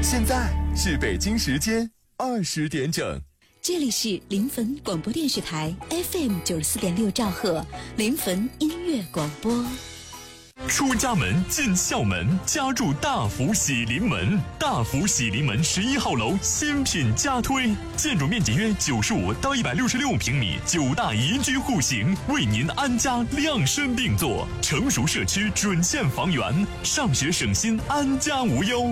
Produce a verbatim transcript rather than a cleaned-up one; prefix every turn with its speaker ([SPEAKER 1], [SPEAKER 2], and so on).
[SPEAKER 1] 现在是北京时间二十点整。
[SPEAKER 2] 这里是临汾广播电视台 F M 九十四点六兆赫临汾音乐广播。
[SPEAKER 3] 出家门进校门，家住大福喜临门。大福喜临门十一号楼新品加推，建筑面积约九十五到一百六十六平米，九大宜居户型，为您安家量身定做。成熟社区准现房源，上学省心，安家无忧。